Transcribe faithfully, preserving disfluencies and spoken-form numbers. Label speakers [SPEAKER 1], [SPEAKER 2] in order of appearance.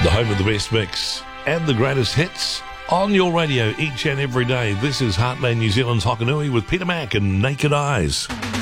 [SPEAKER 1] The home of the best mix and the greatest hits on your radio each and every day. This is Heartland New Zealand's Hokanui with Peter Mack and Naked Eyes.